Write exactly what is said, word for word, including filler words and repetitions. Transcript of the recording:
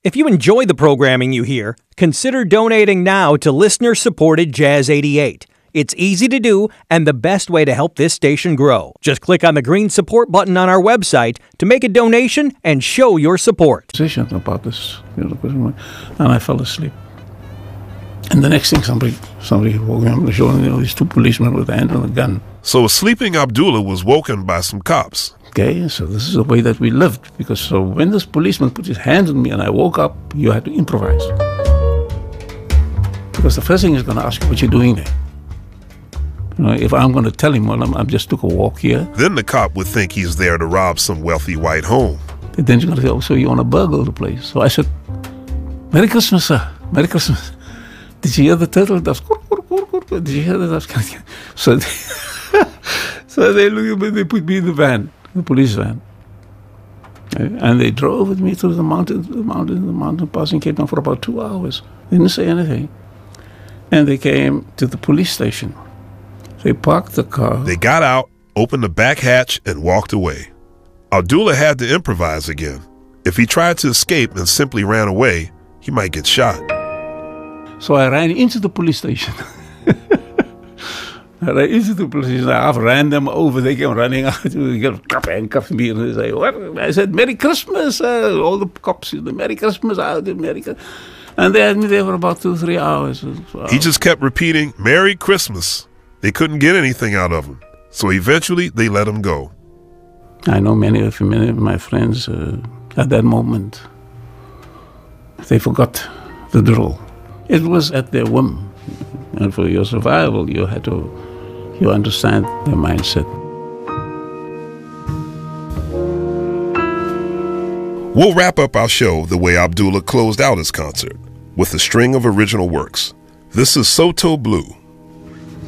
If you enjoy the programming you hear, consider donating now to listener-supported Jazz eighty-eight. It's easy to do and the best way to help this station grow. Just click on the green support button on our website to make a donation and show your support. About this, you know, and I fell asleep. And the next thing, somebody somebody woke me up and showed me, you know, these two policemen with a hand on a gun. So a sleeping Abdullah was woken by some cops. Okay, so this is the way that we lived. Because so when this policeman put his hands on me and I woke up, you had to improvise. Because the first thing he's going to ask you what you're doing there. You know, if I'm going to tell him, well, I'm, I just took a walk here. Then the cop would think he's there to rob some wealthy white home. And then he's going to say, oh, so you want to burgle the place? So I said, Merry Christmas, sir. Merry Christmas. Did you hear the turtle? That's Did you hear that? So they, so they look at me, they put me in the van, the police van. And they drove with me through the mountain, the mountain, the mountain passing Cape Town for about two hours. They didn't say anything. And they came to the police station. They parked the car. They got out, opened the back hatch, and walked away. Abdullah had to improvise again. If he tried to escape and simply ran away, he might get shot. So I ran into the police station. I ran into the police station. I ran them over. They came running out. They handcuffed me and they say, what? I said, Merry Christmas. Uh, all the cops said, Merry Christmas. Out Merry Christmas. And they had me there for about two, three hours. Wow. He just kept repeating, Merry Christmas. They couldn't get anything out of him. So eventually they let him go. I know many of many of my friends uh, at that moment, they forgot the drill. It was at their whim. And for your survival, you had to, you understand their mindset. We'll wrap up our show the way Abdullah closed out his concert, with a string of original works. This is Soto Blue.